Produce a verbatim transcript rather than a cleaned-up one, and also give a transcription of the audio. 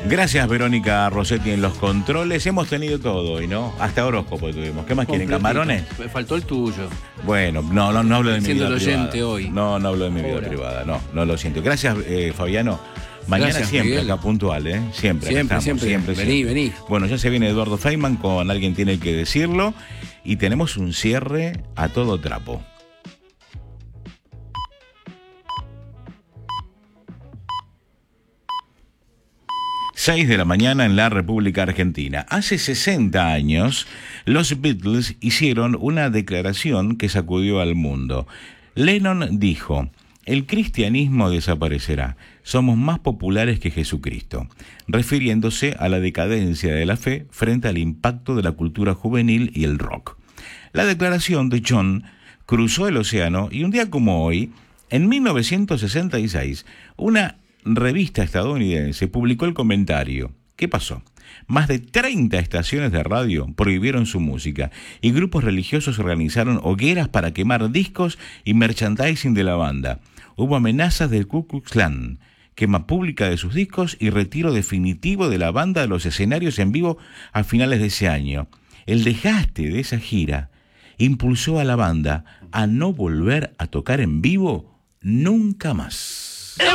Gracias, Verónica Rossetti en los controles. Hemos tenido todo hoy, ¿no? Hasta horóscopo tuvimos. ¿Qué más quieren? ¿Camarones? Me faltó el tuyo. Bueno, no, no, no hablo de mi Siendo vida el privada. oyente hoy. No, no hablo de mi vida Ahora. privada. No, no lo siento. Gracias, eh, Fabiano. Mañana Gracias, siempre Miguel. acá puntual, ¿eh? Siempre. acá Siempre, estamos, siempre. siempre. Vení, siempre. vení. Bueno, ya se viene Eduardo Feynman con Alguien Tiene que Decirlo. Y tenemos un cierre a todo trapo. seis de la mañana en la República Argentina. Hace sesenta años, los Beatles hicieron una declaración que sacudió al mundo. Lennon dijo: el cristianismo desaparecerá, somos más populares que Jesucristo, refiriéndose a la decadencia de la fe frente al impacto de la cultura juvenil y el rock. La declaración de John cruzó el océano y un día como hoy, en mil novecientos sesenta y seis, una revista estadounidense publicó el comentario. ¿Qué pasó? Más de treinta estaciones de radio prohibieron su música y grupos religiosos organizaron hogueras para quemar discos y merchandising de la banda. Hubo amenazas del Ku Klux Klan, quema pública de sus discos y retiro definitivo de la banda de los escenarios en vivo a finales de ese año. El desgaste de esa gira impulsó a la banda a no volver a tocar en vivo nunca más.